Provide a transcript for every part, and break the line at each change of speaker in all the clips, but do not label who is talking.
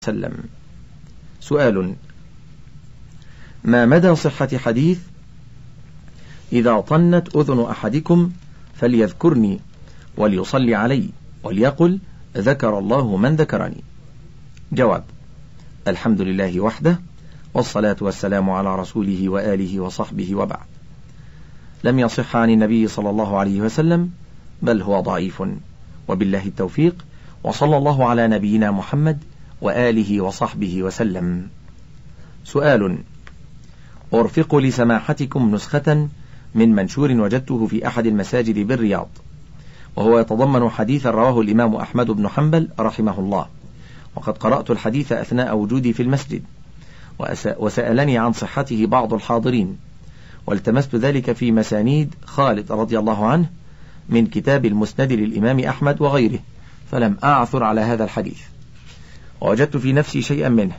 وسلم. سؤال: ما مدى صحة حديث إذا طنت أذن أحدكم فليذكرني وليصلي علي وليقل ذكر الله من ذكرني؟ جواب: الحمد لله وحده، والصلاة والسلام على رسوله وآله وصحبه، وبعد. لم يصح عن النبي صلى الله عليه وسلم، بل هو ضعيف، وبالله التوفيق، وصلى الله على نبينا محمد وآله وصحبه وسلم. سؤال: أرفق لسماحتكم نسخة من منشور وجدته في أحد المساجد بالرياض، وهو يتضمن حديثا رواه الإمام أحمد بن حنبل رحمه الله، وقد قرأت الحديث أثناء وجودي في المسجد، وسألني عن صحته بعض الحاضرين، والتمست ذلك في مسانيد خالد رضي الله عنه من كتاب المسند للإمام أحمد وغيره، فلم أعثر على هذا الحديث، ووجدت في نفسي شيئا منه،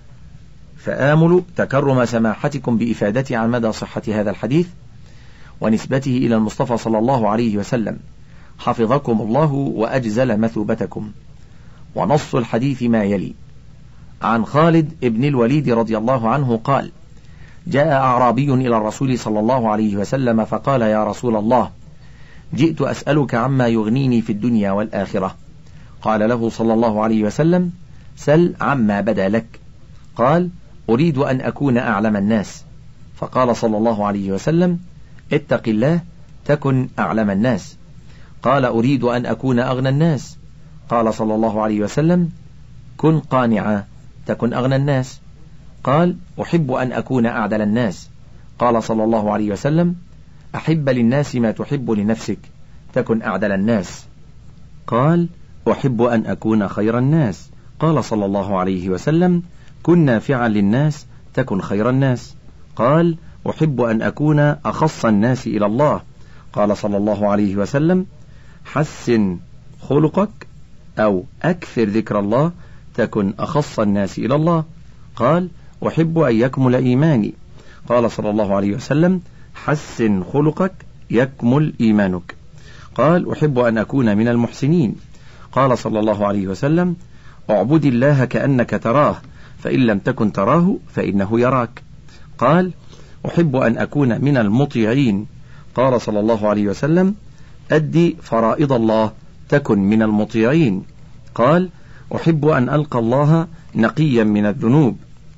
فآمل تكرم سماحتكم بإفادتي عن مدى صحة هذا الحديث ونسبته إلى المصطفى صلى الله عليه وسلم، حفظكم الله وأجزل مثوبتكم. ونص الحديث ما يلي: عن خالد ابن الوليد رضي الله عنه قال: جاء أعرابي إلى الرسول صلى الله عليه وسلم فقال: يا رسول الله، جئت أسألك عما يغنيني في الدنيا والآخرة. قال له صلى الله عليه وسلم: سل عما بدا لك. قال: أريد أن أكون أعلم الناس. فقال صلى الله عليه وسلم: اتق الله تكن أعلم الناس. قال: أريد أن أكون أغنى الناس. قال صلى الله عليه وسلم: كن قانعا تكن أغنى الناس. قال: أحب أن أكون أعدل الناس. قال صلى الله عليه وسلم: أحب للناس ما تحب لنفسك تكن أعدل الناس. قال: أحب أن أكون خير الناس. قال صلى الله عليه وسلم: كن نافعا للناس تكن خير الناس. قال: أحب أن أكون أخص الناس إلى الله. قال صلى الله عليه وسلم: حسن خلقك أو أكثر ذكر الله تكن أخص الناس إلى الله. قال: أحب أن يكمل إيماني. قال صلى الله عليه وسلم: حسن خلقك يكمل إيمانك. قال: أحب أن أكون من المحسنين. قال صلى الله عليه وسلم: اعبد الله كأنك تراه، فإن لم تكن تراه فإنه يراك. قال: أحب أن أكون من المطيعين. قال صلى الله عليه وسلم: أدي فرائض الله تكن من المطيعين. قال: أحب أن ألقى الله نقيا من الذنوب.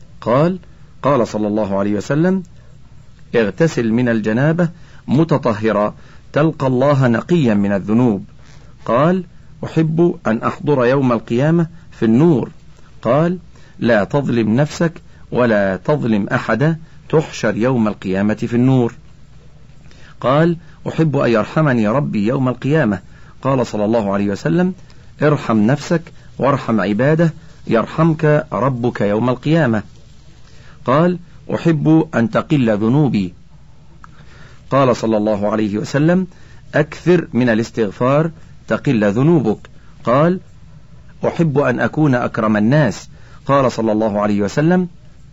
قال صلى الله عليه وسلم: اغتسل من الجنابة متطهرا تلقى الله نقيا من الذنوب. قال: أحب أن أحضر يوم القيامة في النور. قال: لا تظلم نفسك ولا تظلم أحدا تحشر يوم القيامة في النور. قال: أحب أن يرحمني ربي يوم القيامة. قال صلى الله عليه وسلم: ارحم نفسك وارحم عباده يرحمك ربك يوم القيامة. قال: أحب أن تقل ذنوبي. قال صلى الله عليه وسلم: أكثر من الاستغفار تقل ذنوبك. قال: أحب أن أكون أكرم الناس. قال صلى الله عليه وسلم: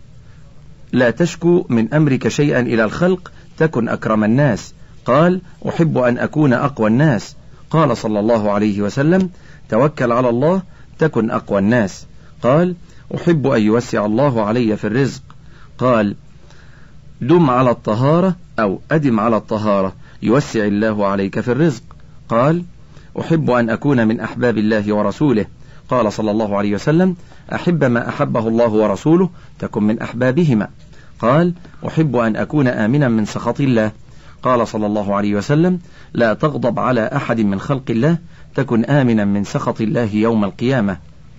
لا تشكو من أمرك شيئا إلى الخلق تكن أكرم الناس. قال: أحب أن أكون أقوى الناس. قال صلى الله عليه وسلم: توكل على الله تكن أقوى الناس. قال: أحب أن يوسع الله علي في الرزق. قال: دم على الطهارة أو أدم على الطهارة يوسع الله عليك في الرزق. قال: أحب أن أكون من أحباب الله ورسوله. قال صلى الله عليه وسلم: أحب ما أحبه الله ورسوله تكن من أحبابهما. قال: أحب أن أكون آمنا من سخط الله. قال صلى الله عليه وسلم: لا تغضب على أحد من خلق الله تكن آمنا من سخط الله يوم القيامة.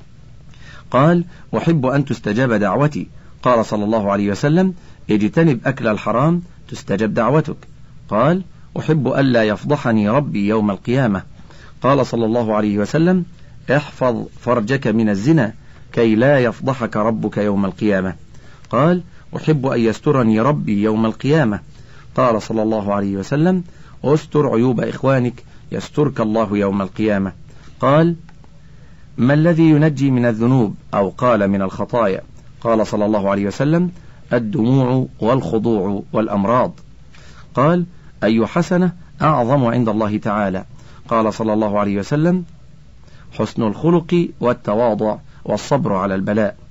قال: أحب أن تستجاب دعوتي. قال صلى الله عليه وسلم: اجتنب أكل الحرام تستجب دعوتك. قال: أحب ألا يفضحني ربي يوم القيامة. قال صلى الله عليه وسلم: احفظ فرجك من الزنا كي لا يفضحك ربك يوم القيامة. قال: أحب أن يسترني ربي يوم القيامة. قال صلى الله عليه وسلم: استر عيوب إخوانك يسترك الله يوم القيامة. قال: ما الذي ينجي من الذنوب أو قال من الخطايا؟ قال صلى الله عليه وسلم: الدموع والخضوع والأمراض. قال: أي حسنة أعظم عند الله تعالى؟ قال صلى الله عليه وسلم: حسن الخلق والتواضع والصبر على البلاء.